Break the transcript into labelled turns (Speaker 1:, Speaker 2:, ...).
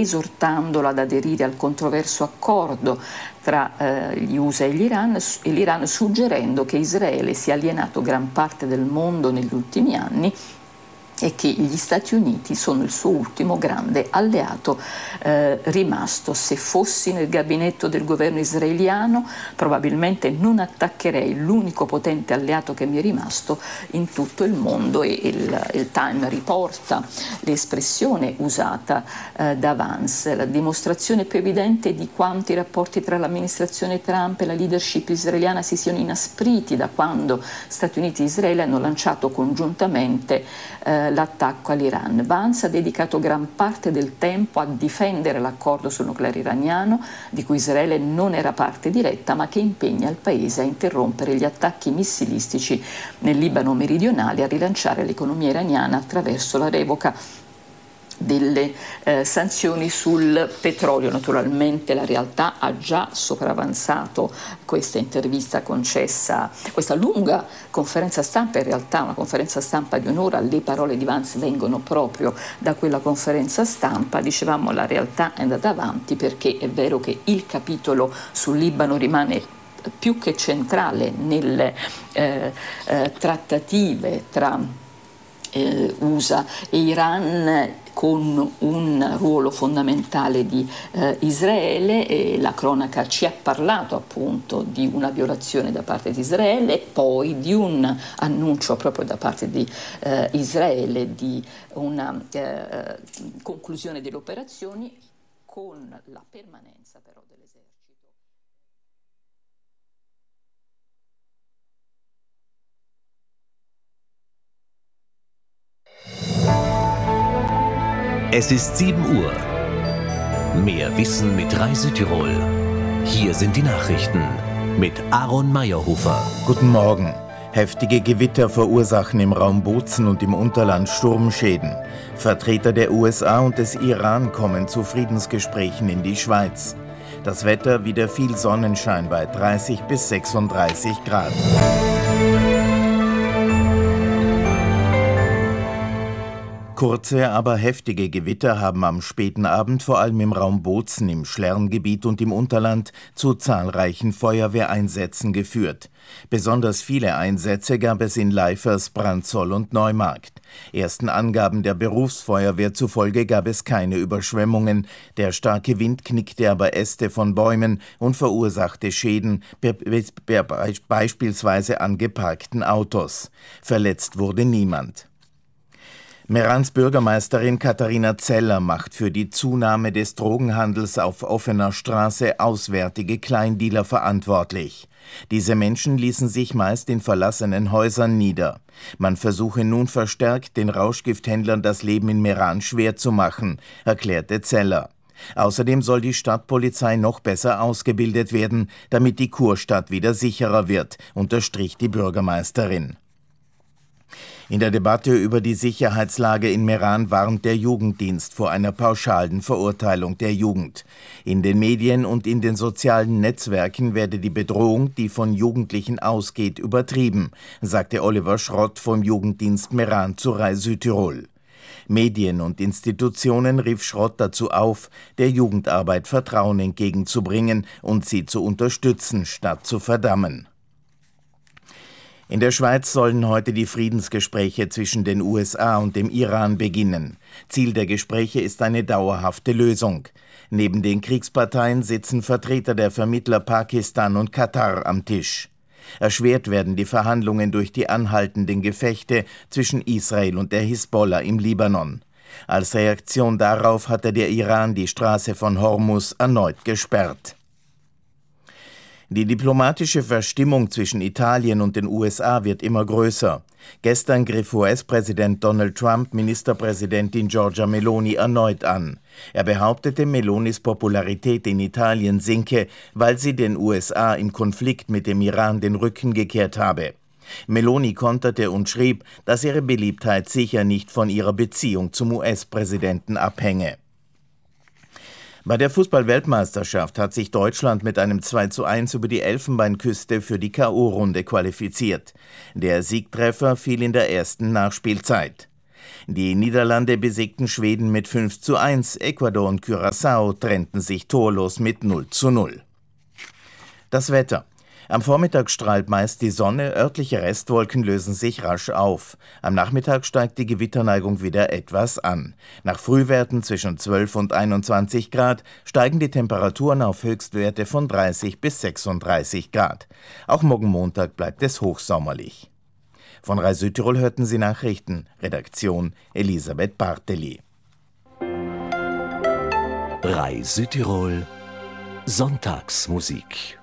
Speaker 1: esortandola ad aderire al controverso accordo tra gli USA e l'Iran, suggerendo che Israele si è alienato gran parte del mondo negli ultimi anni e che gli Stati Uniti sono il suo ultimo grande alleato rimasto. Se fossi nel gabinetto del governo israeliano, probabilmente non attaccherei l'unico potente alleato che mi è rimasto in tutto il mondo, e il Time riporta l'espressione usata da Vance, la dimostrazione più evidente di quanto i rapporti tra l'amministrazione Trump e la leadership israeliana si siano inaspriti da quando Stati Uniti e Israele hanno lanciato congiuntamente l'attacco all'Iran. Vance ha dedicato gran parte del tempo a difendere l'accordo sul nucleare iraniano, di cui Israele non era parte diretta, ma che impegna il paese a interrompere gli attacchi missilistici nel Libano meridionale e a rilanciare l'economia iraniana attraverso la revoca delle sanzioni sul petrolio. Naturalmente la realtà ha già sopravanzato questa intervista concessa, questa lunga conferenza stampa, in realtà una conferenza stampa di un'ora. Le parole di Vance vengono proprio da quella conferenza stampa. Dicevamo, la realtà è andata avanti, perché è vero che il capitolo sul Libano rimane più che centrale nelle trattative tra USA e Iran, con un ruolo fondamentale di Israele, e la cronaca ci ha parlato appunto di una violazione da parte di Israele, e poi di un annuncio proprio da parte di Israele di una conclusione delle operazioni, con la permanenza però dell'esercito.
Speaker 2: Es ist 7 Uhr. Mehr Wissen mit Reisetirol. Hier sind die Nachrichten mit Aaron Meyerhofer.
Speaker 3: Guten Morgen. Heftige Gewitter verursachen im Raum Bozen und im Unterland Sturmschäden. Vertreter der USA und des Iran kommen zu Friedensgesprächen in die Schweiz. Das Wetter wieder viel Sonnenschein bei 30 bis 36 Grad. Kurze, aber heftige Gewitter haben am späten Abend vor allem im Raum Bozen, im Schlerngebiet und im Unterland zu zahlreichen Feuerwehreinsätzen geführt. Besonders viele Einsätze gab es in Leifers, Branzoll und Neumarkt. Ersten Angaben der Berufsfeuerwehr zufolge gab es keine Überschwemmungen. Der starke Wind knickte aber Äste von Bäumen und verursachte Schäden, beispielsweise an geparkten Autos. Verletzt wurde niemand. Merans Bürgermeisterin Katharina Zeller macht für die Zunahme des Drogenhandels auf offener Straße auswärtige Kleindealer verantwortlich. Diese Menschen ließen sich meist in verlassenen Häusern nieder. Man versuche nun verstärkt, den Rauschgifthändlern das Leben in Meran schwer zu machen, erklärte Zeller. Außerdem soll die Stadtpolizei noch besser ausgebildet werden, damit die Kurstadt wieder sicherer wird, unterstrich die Bürgermeisterin. In der Debatte über die Sicherheitslage in Meran warnt der Jugenddienst vor einer pauschalen Verurteilung der Jugend. In den Medien und in den sozialen Netzwerken werde die Bedrohung, die von Jugendlichen ausgeht, übertrieben, sagte Oliver Schrott vom Jugenddienst Meran zu Rai Südtirol. Medien und Institutionen rief Schrott dazu auf, der Jugendarbeit Vertrauen entgegenzubringen und sie zu unterstützen, statt zu verdammen. In der Schweiz sollen heute die Friedensgespräche zwischen den USA und dem Iran beginnen. Ziel der Gespräche ist eine dauerhafte Lösung. Neben den Kriegsparteien sitzen Vertreter der Vermittler Pakistan und Katar am Tisch. Erschwert werden die Verhandlungen durch die anhaltenden Gefechte zwischen Israel und der Hisbollah im Libanon. Als Reaktion darauf hatte der Iran die Straße von Hormuz erneut gesperrt. Die diplomatische Verstimmung zwischen Italien und den USA wird immer größer. Gestern griff US-Präsident Donald Trump Ministerpräsidentin Giorgia Meloni erneut an. Er behauptete, Melonis Popularität in Italien sinke, weil sie den USA im Konflikt mit dem Iran den Rücken gekehrt habe. Meloni konterte und schrieb, dass ihre Beliebtheit sicher nicht von ihrer Beziehung zum US-Präsidenten abhänge. Bei der Fußball-Weltmeisterschaft hat sich Deutschland mit einem 2:1 über die Elfenbeinküste für die K.O.-Runde qualifiziert. Der Siegtreffer fiel in der ersten Nachspielzeit. Die Niederlande besiegten Schweden mit 5:1, Ecuador und Curaçao trennten sich torlos mit 0:0. Das Wetter. Am Vormittag strahlt meist die Sonne, örtliche Restwolken lösen sich rasch auf. Am Nachmittag steigt die Gewitterneigung wieder etwas an. Nach Frühwerten zwischen 12 und 21 Grad steigen die Temperaturen auf Höchstwerte von 30 bis 36 Grad. Auch morgen Montag bleibt es hochsommerlich. Von Rai Südtirol hörten Sie Nachrichten. Redaktion Elisabeth Barteli.
Speaker 2: Rai Südtirol Sonntagsmusik.